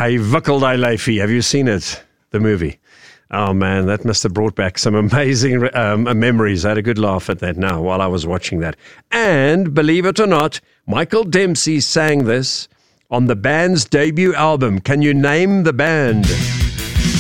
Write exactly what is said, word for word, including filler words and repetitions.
Hy wikkel daai lyfie. Have you seen it? The movie. Oh man, that must have brought back some amazing um, memories. I had a good laugh at that now while I was watching that. And believe it or not, Michael Dempsey sang this on the band's debut album. Can you name the band?